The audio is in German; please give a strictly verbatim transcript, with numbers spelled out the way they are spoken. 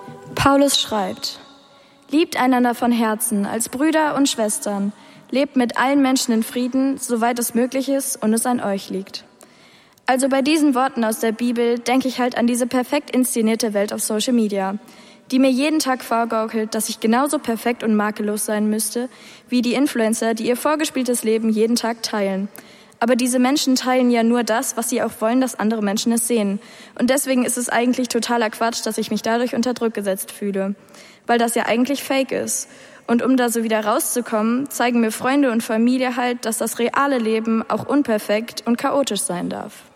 Paulus schreibt: Liebt einander von Herzen als Brüder und Schwestern, lebt mit allen Menschen in Frieden, soweit es möglich ist und es an euch liegt. Also bei diesen Worten aus der Bibel denke ich halt an diese perfekt inszenierte Welt auf Social Media, die mir jeden Tag vorgaukelt, dass ich genauso perfekt und makellos sein müsste, wie die Influencer, die ihr vorgespieltes Leben jeden Tag teilen. Aber diese Menschen teilen ja nur das, was sie auch wollen, dass andere Menschen es sehen. Und deswegen ist es eigentlich totaler Quatsch, dass ich mich dadurch unter Druck gesetzt fühle, weil das ja eigentlich fake ist. Und um da so wieder rauszukommen, zeigen mir Freunde und Familie halt, dass das reale Leben auch unperfekt und chaotisch sein darf.